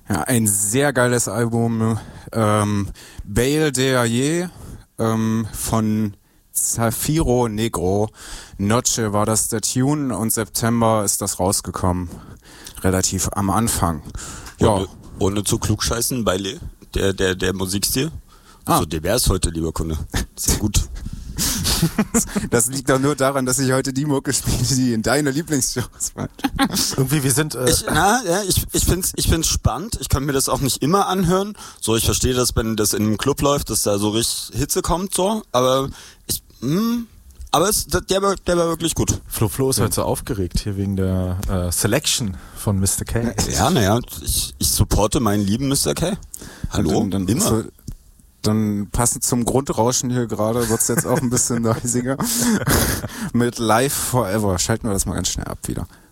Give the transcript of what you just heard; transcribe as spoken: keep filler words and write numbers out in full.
Ja, ein sehr geiles Album. Ähm, Bale de Ayer ähm, von Zafiro Negro. Noche war das der Tune und September ist das rausgekommen. Relativ am Anfang. Ja. Ohne, ohne zu klugscheißen, Baile, der, der, der Musikstil. Ah. So divers heute, lieber Kunde. Sehr gut. Das liegt doch nur daran, dass ich heute die Mucke spiele, die in deine Lieblingsshows war. Irgendwie, wir sind... Äh Ich, na, ja, ich, ich find's, ich find's spannend. Ich kann mir das auch nicht immer anhören. So, ich verstehe das, wenn das in einem Club läuft, dass da so richtig Hitze kommt, so. Aber ich, mh, aber es, der war, der war wirklich gut. Flo Flo ist ja. heute so aufgeregt hier wegen der äh, Selection von Mister K. Ja, naja, ich, ich supporte meinen lieben Mister K. Hallo, dann, dann immer. So, dann passend zum Grundrauschen hier gerade wird's jetzt auch ein bisschen noisiger. Mit Live Forever. Schalten wir das mal ganz schnell ab wieder.